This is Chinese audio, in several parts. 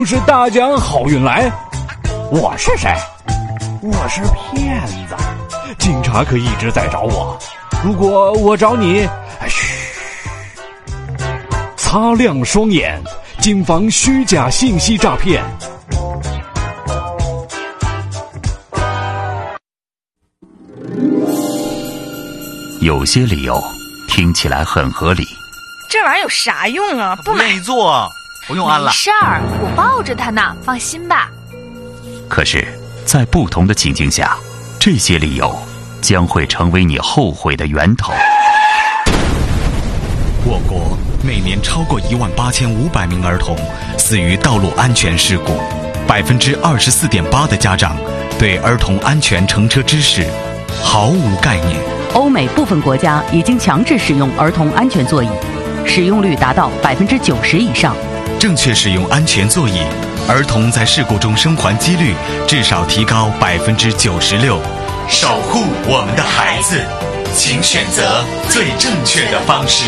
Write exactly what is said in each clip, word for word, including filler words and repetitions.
是大奖好运来。我是谁？我是骗子，警察可一直在找我。如果我找你，嘘，擦亮双眼，谨防虚假信息诈骗。 有些理由听起来很合理， 这玩意儿有啥用啊？不买不愿意做，不用安了。 没事儿，我抱着它呢，放心吧。 可是在不同的情境下，这些理由将会成为你后悔的源头。 我国每年超过一万八千五百名儿童死于道路安全事故，百分之二十四点八的家长对儿童安全乘车知识毫无概念。 欧美部分国家已经强制使用儿童安全座椅，使用率达到百分之九十以上。 正确使用安全座椅，儿童在事故中生还几率至少提高百分之九十六。守护我们的孩子，请选择最正确的方式。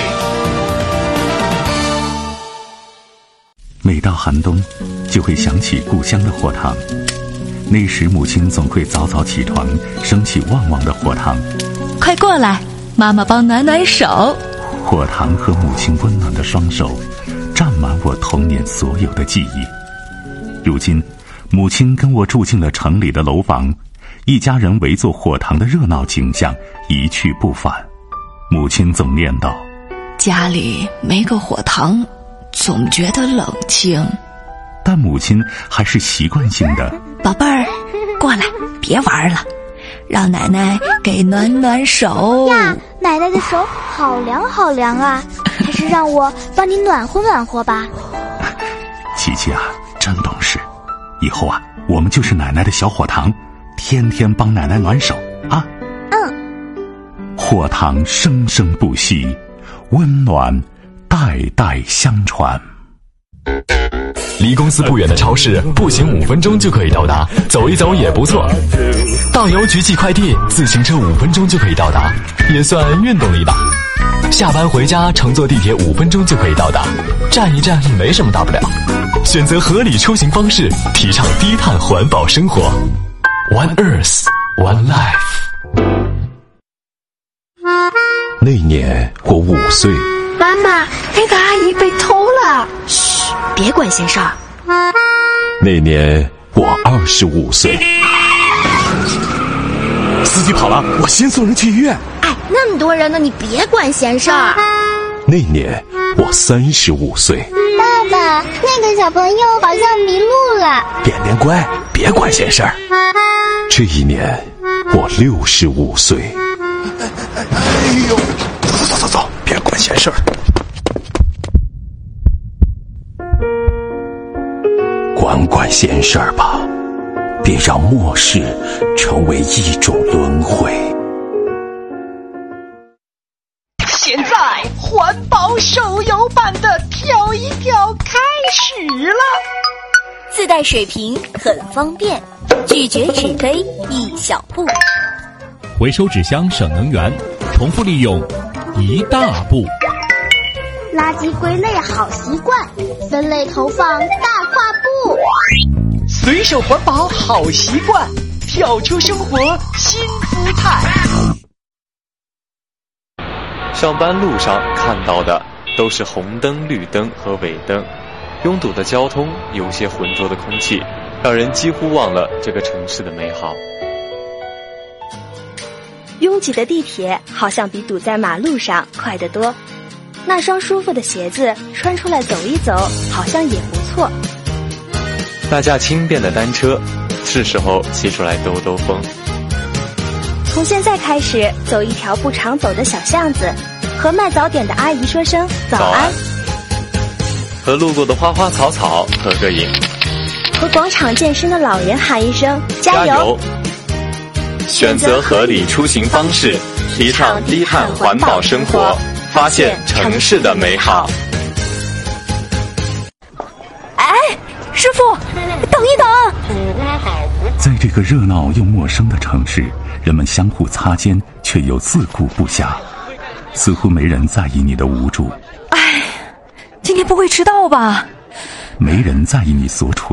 每到寒冬，就会想起故乡的火塘。那时母亲总会早早起床，升起旺旺的火塘。 快过来，妈妈帮暖暖手。 火塘和母亲温暖的双手，占满我童年所有的记忆。如今，母亲跟我住进了城里的楼房，一家人围坐火塘的热闹景象一去不返。母亲总念叨： 家里没个火塘，总觉得冷清。 但母亲还是习惯性的： 宝贝儿，过来，别玩了，让奶奶给暖暖手呀。奶奶的手好凉好凉啊，还是让我帮你暖和暖和吧。 琪琪啊，真懂事，以后啊，我们就是奶奶的小火塘，天天帮奶奶暖手啊。 嗯。 火塘生生不息，温暖代代相传。 离公司不远的超市，步行五分钟就可以到达，走一走也不错。到邮局寄快递，自行车五分钟就可以到达，也算运动力吧。下班回家乘坐地铁五分钟就可以到达，站一站也没什么大不了。选择合理出行方式，提倡低碳环保生活。One Earth, One Life。 那年我五岁。 妈妈，那个阿姨被偷了。嘘，别管闲事儿。 那年我二十五岁。 司机跑了，我先送人去医院。 哎，那么多人呢，你别管闲事儿。 那年我三十五岁。 爸爸，那个小朋友好像迷路了。 点点乖，别管闲事儿。这一年我六十五岁。 哎呦，走走走走，别管闲事儿。 管管闲事儿吧，别让末世成为一种轮回。 现在环保手游版的跳一跳开始了， 自带水瓶很方便，拒绝纸飞一小步， 回收纸箱省能源，重复利用一大步。 垃圾归类好习惯，分类投放大跨步。 随手环保好习惯，跳出生活新姿态。 上班路上看到的都是红灯、绿灯和尾灯，拥堵的交通，有些浑浊的空气，让人几乎忘了这个城市的美好。 拥挤的地铁好像比堵在马路上快得多，那双舒服的鞋子穿出来走一走，好像也不错。 那架轻便的单车，是时候骑出来兜兜风。 从现在开始，走一条不常走的小巷子，和卖早点的阿姨说声早安，早安， 和路过的花花草草合个影， 和广场健身的老人喊一声加油。 加油！选择合理出行方式，提倡低碳环保生活，发现城市的美好。 哎，师傅，等一等！ 在这个热闹又陌生的城市，人们相互擦肩，却又自顾不暇，似乎没人在意你的无助。 哎，今天不会迟到吧？ 没人在意你所处